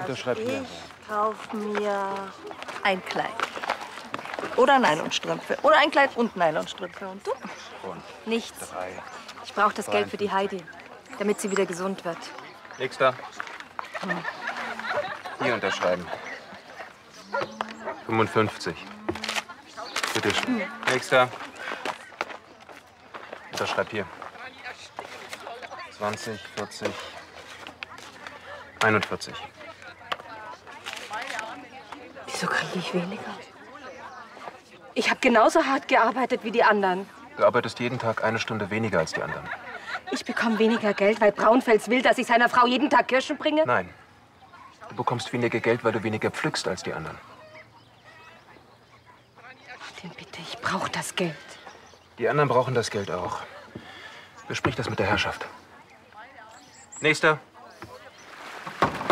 Unterschreib hier. Ich kaufe mir ein Kleid. Oder Nylonstrümpfe. Oder ein Kleid und Nylonstrümpfe. Und du? Und Nichts. 3. Ich brauche das Geld für die Heidi, damit sie wieder gesund wird. Nächster. Hier unterschreiben. 55. Bitte schön. Nächster. Unterschreib hier. 20, 40, 41. Wieso kriege ich weniger? Ich habe genauso hart gearbeitet wie die anderen. Du arbeitest jeden Tag 1 Stunde weniger als die anderen. Ich bekomme weniger Geld, weil Braunfels will, dass ich seiner Frau jeden Tag Kirschen bringe? Nein. Du bekommst weniger Geld, weil du weniger pflückst als die anderen. Martin, bitte, ich brauche das Geld. Die anderen brauchen das Geld auch. Besprich das mit der Herrschaft. Nächster.